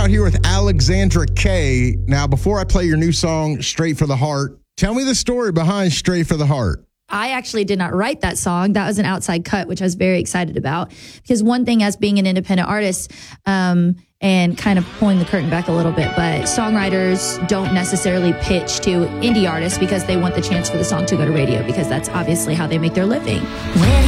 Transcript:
out here with Alexandra Kay. Now, before I play your new song, Straight for the Heart, tell me the story behind Straight for the Heart. I actually did not write that song. That was an outside cut, which I was very excited about. Because one thing as being an independent artist, and kind of pulling the curtain back a little bit, but songwriters don't necessarily pitch to indie artists because they want the chance for the song to go to radio, because that's obviously how they make their living.